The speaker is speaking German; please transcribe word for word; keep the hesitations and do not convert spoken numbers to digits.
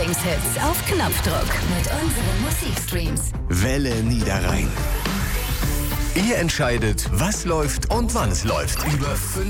Lieblingshits auf Knopfdruck mit unseren Musikstreams. Welle Niederrhein. Ihr entscheidet, was läuft und wann es läuft. Über